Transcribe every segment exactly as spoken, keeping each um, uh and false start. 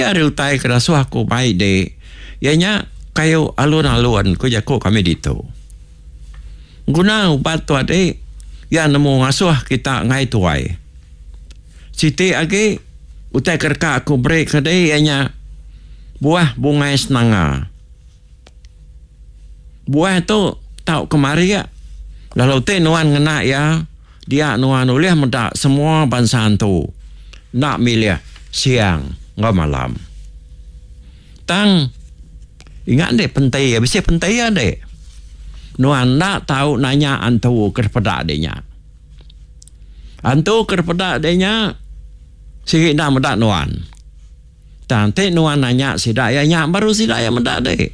Tapi ada utai kerasuh aku baik dek. Ianya kayu alun-alun ko jako kami dito. Guna ubat tu adik ya nemu ngasuh kita ngai tuai. Siti agi utai kerka aku break kadai ianya buah bunga senanga. Buah tu tahu kemari ya. Lalu te nuan ngena ya dia nuan ulih mendak semua bansan tu nak milih siang ngau malam. Tang ingat dek pentai ya bisa pentai ya dek. Nuan nak tahu nanya antu kepada adanya. Antu kepada adanya sikit nak mendak nuan. Tante nuan nanya sidak ya nyak baru sidak ya mendak dek.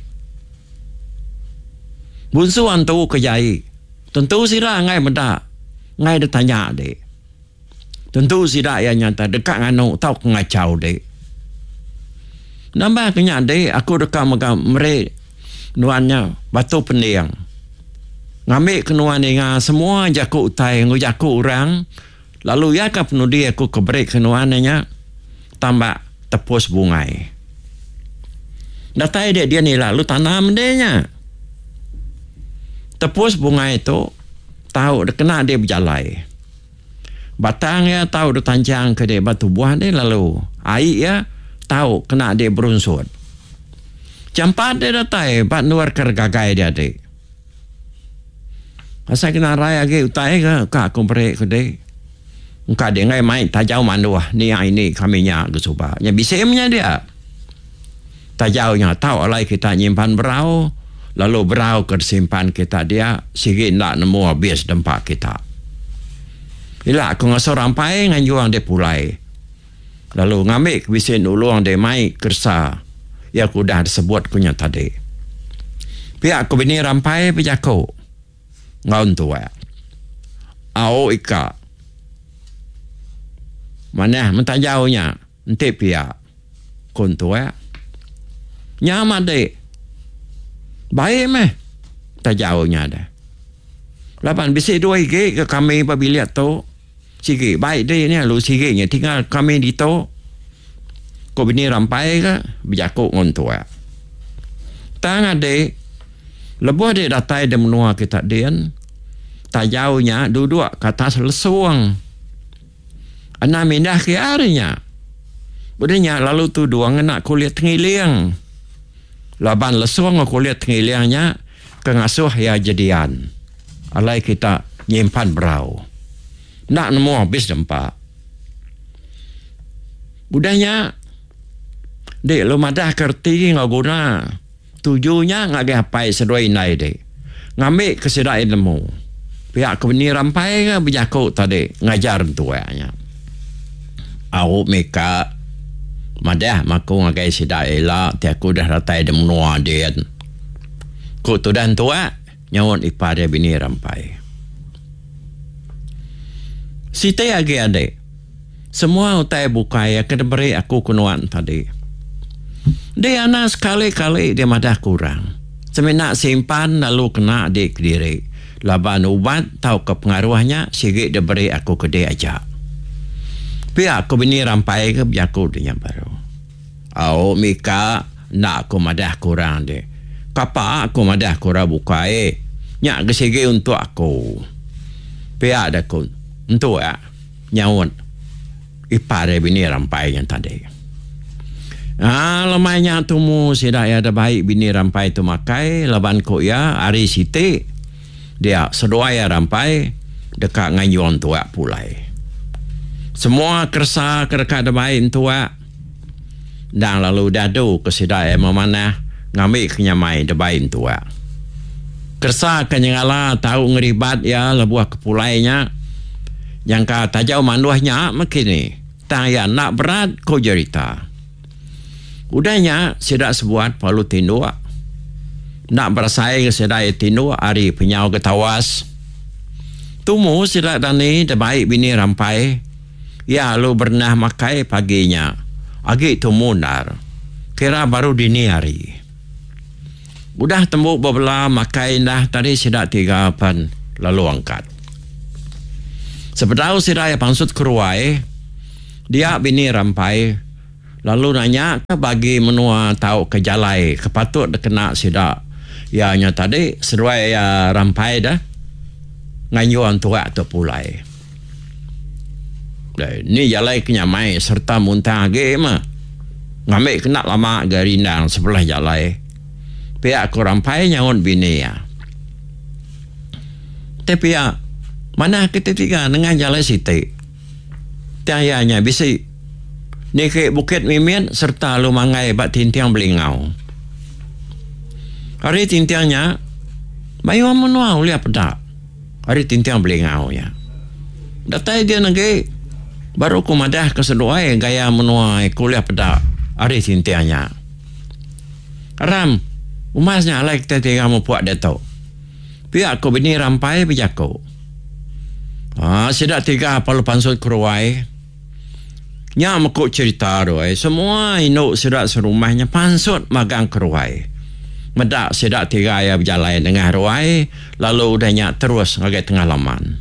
Bunsu antu kejai. Tentu sidak ngai mendak. Ngai dia tanya dek. Tentu sidak ya nyata dekat nganu tahu ngacau dek. Nambah kenyak dek aku dekat megam merek nuannya batu pendiang. Ngambil kenuan dengan semua jaku utai jaku orang. Lalu ya kap nudi aku kebrek kenuannya tambah tepus bungai. Datai dia dia ni lalu tanam dia. Tepus bunga itu tahu dia kena dia berjalai. Batang ya tahu dia tancang ke dia batu buah dia lalu air ya tahu kena dia berunsur. Campat dia datai bat luar kergagai dia dek. Asal kena raya ke utai ke kak komprek ke dek. Engkau dia ngai mai tajau mandu ni ini kami nya gesuba. Nya bisemnya dia. Tajau nya tahu alai kita nyimpan berau. Lalu berau kesimpan kita dia sikit nak nemu habis dempak kita. Ila aku ngasuh rampai ngan juang dia pulai. Lalu ngambil kebisin ulung dia mai kersa. Ya aku dah sebut kunya tadi. Pihak aku bini rampai pejaku. Ngaun tua. Au ika. Mana mentajaunya. Nanti pihak. Kun tua. Nyaman dek. Baik meh. Tak jauhnya dah. Lapan bisa dua igi ke kami apabila tu. Sikit baik dia ni. Lalu sikitnya tinggal kami di tu. Kau bini rampai ke. Berjakuk ngon tua. Tang adik. Lebuh dia datai dia menua kita dian. Tak jauhnya duduk kata selesuang. Anak mindah ke harinya. Budanya lalu tu dua nak kulit ngiliang. Laban lesuang kulit ngiliangnya kengasuh ya jadian. Alai kita nyimpan berau. Nak nemu habis dempak. Budanya dek lo madah kerti ngaguna. Tujunya ngage hapai sedoi nai dek. Ngambil kesedai nemu. Pihak kebeni rampai ke berjakuk tadi ngajar tuanya. Aku meka madah maku ngagai sidai elak ti aku dah ratai dia menua dia. Ku tu dan tua nyawon ipar dia bini rampai. Siti agi adik. Semua utai bukai akan beri aku kunuan tadi. Dia anak sekali-kali dia madah kurang. Semenak simpan lalu kena adik diri. Laban ubat tahu kepengaruhnya sikit dia beri aku ke dia aja. Pihak aku bini rampai ke biaku dia baru. Au mika nak aku madah kurang dia. Kapa aku madah kurang bukai. Nyak kesigi untuk aku. Pihak dah kun. Untuk ya. Nyawon. Ipar dia bini rampai yang tadi. Ah, lemahnya tumu sidak ya ada baik bini rampai tu makai. Laban ko ya hari siti. Dia sedua ya rampai. Dekat ngayuan tua pulai. Semua kersa kerka ada baik tua. Dan lalu dadu kesidai memanah. Ngambil kenyamai ada baik tua. Kersa kenyangala tahu ngeribat ya lebuah kepulainya. Yang kata jauh manduahnya makini. Tang ya nak berat kau cerita. Udahnya sidak sebuat palu tindu. Nak bersaing sedai tindu hari penyau ketawas. Tumu sidak dani ada baik bini rampai. Ya lu pernah makai paginya. Agi tu munar. Kira baru dini hari. Udah tembuk bebelah makai dah tadi sidak tiga pan. Lalu angkat. Sepedau sidak ya pansut keruai. Dia bini rampai. Lalu nanya ke bagi menua tahu ke jalai kepatut dia kena sidak. Ianya tadi seruai ya rampai dah nganyuan tua tu pulai. Ni jalai kenyamai serta muntah age mah. Ngambil kena lama garindang sebelah jalai. Pihak ku rampai nyaun bini ya. Tapi ya mana kita tiga dengan jalai siti. Tiayanya bisi ni ke Bukit Mimin serta lumangai bat tintiang Belingau. Hari tintiangnya bayu menua ulia pedak. Hari tintiang Belingau ya. Datai dia nage baru ku madah keseduai gaya menua kuliah pedak. Hari tintiangnya. Ram umasnya alai kita tiga mau puak dato. Pihak ku bini rampai berjaku. Ah sidak tiga palu pansut keruai. Nya makuk cerita doai semua induk sidak serumahnya pansut magang keruai. Medak sidak tiga ya berjalan dengan ruai lalu udahnya terus ngagai tengah laman.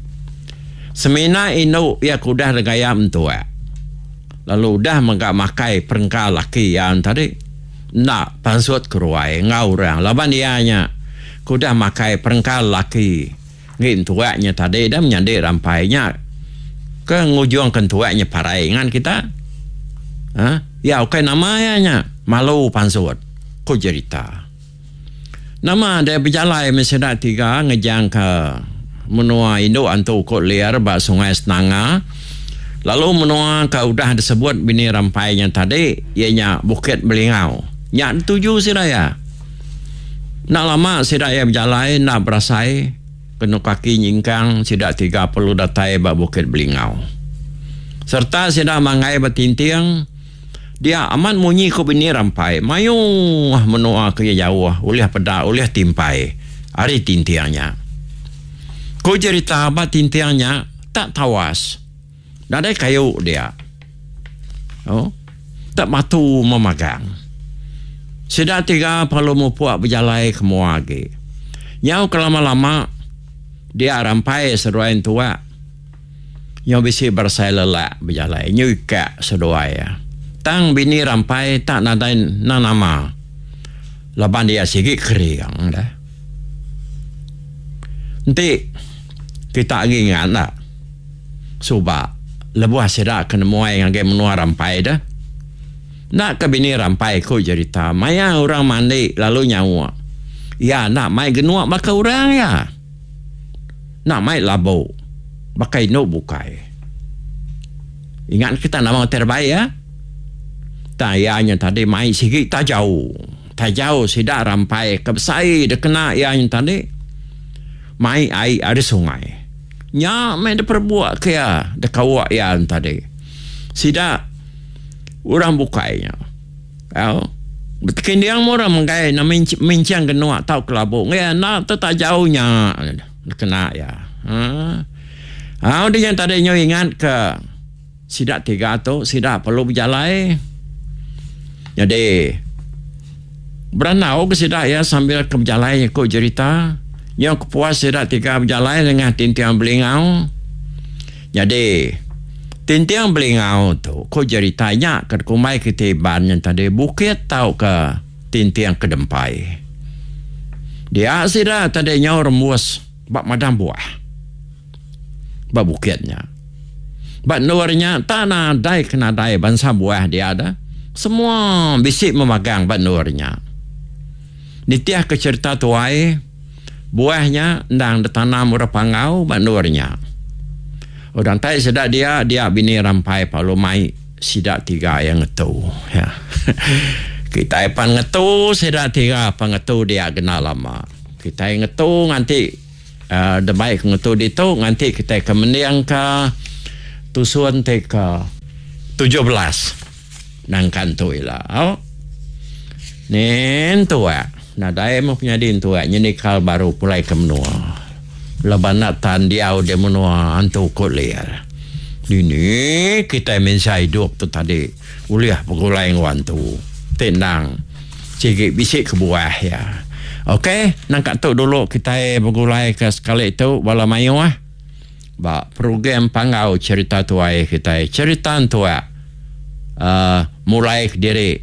Semina induk ya kudah gaya mentua. Lalu udah menggak makai perengkal laki yang tadi nak pansut keruai ngaurang laban dianya kudah makai perengkal laki ngin tuaknya tadi dah menyandik rampainya ke ngujung kentuaknya parai ngan kita ha ya oke namanya malu pansut ku cerita nama dia berjalan meseda tiga ngejang ke menua induk antu kot liar ba sungai Senanga lalu menua ke udah disebut bini rampainya tadi ianya Bukit Belingau nyak tuju sidaya nak lama sidaya berjalan nak berasai kena kaki nyingkang sidak tiga perlu datai ba Bukit Belingau. Serta sidak mangai batintiang dia aman munyi ko bini rampai. Mayu menua ke jauh ulih pedak ulih timpai. Ari tintiangnya. Ko cerita ba tintiangnya tak tawas. Dadai kayu dia. Oh. Tak matu memagang. Sidak tiga perlu mu puak berjalai ke muage. Nyau kelama-lama dia rampai seruain tua yang bisi bersai lelak berjalan nyuka sedua ya tang bini rampai tak nadain nama laban dia sikit kering dah nanti kita lagi ingat tak subak lebuh sedak kena muai ngagai menua rampai dah nak ke bini rampai ku cerita maya orang mandi lalu nyawa ya nak mai genua maka orang ya nak mai labo bakai no bukai ingat kita nama terbaik ya tayanya tadi mai sikit tak jauh tak jauh sidak rampai kebesai dia kena yang tadi mai air ada sungai nya mai dia perbuat kaya dia kawak yang tadi sidak orang bukainya oh betul dia orang mengkai nak mincang genua tau kelabo ya nak tak jauhnya kena ya. Ha. Ha dia yang tadi nyo ingat ke sidak tiga tu sidak perlu berjalan. Jadi beranau ke sidak ya sambil ke berjalan ko cerita. Yang kepuas sidak tiga berjalan dengan tintiang Belingau. Jadi tintiang Belingau tu ko ceritanya ke kumai ketiban yang tadi bukit tau ke tintiang Kedempai. Dia sidak tadi nyo remus bak madam buah bak bukitnya bak nuarnya tanah dai kena dai bangsa buah dia ada semua bisik memagang bak nuarnya nitiah ke cerita tuai buahnya ndang ditanam urapangau bak nuarnya orang tai sedak dia dia bini rampai palu mai sidak tiga yang ngetu ya kita pan ngetu sidak tiga pangetu dia kena lama kita ngetu nanti Uh, the baik ngetu itu nanti kita kemendiang ke tusuan te ke tujuh belas nangkan tu ilah oh nen tua nah dai mau punya din tua nyenikal baru pulai ke menua lebanatan dia udah menua antu kuliah ini kita mensai hidup tu tadi uliah pegulai wantu tenang cik bisik ke buah ya. Okey, nak tu dulu kita bergulai ke sekali itu bala mayu ah. Ba program pangau cerita tuai kita cerita tua. uh, mulai diri